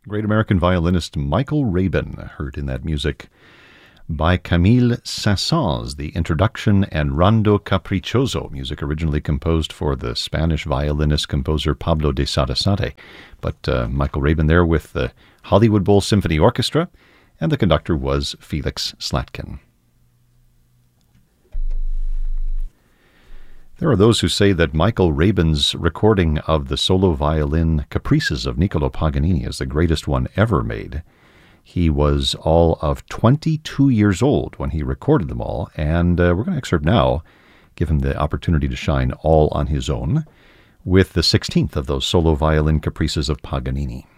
Great American violinist Michael Rabin, heard in that music by Camille Saint-Saëns, the introduction and Rondo Capriccioso, music originally composed for the Spanish violinist-composer Pablo de Sarasate. But Michael Rabin there with the Hollywood Bowl Symphony Orchestra, and the conductor was Felix Slatkin. There are those who say that Michael Rabin's recording of the solo violin Caprices of Niccolò Paganini is the greatest one ever made. He was all of 22 years old when he recorded them all, and we're going to excerpt now, give him the opportunity to shine all on his own, with the 16th of those solo violin Caprices of Paganini.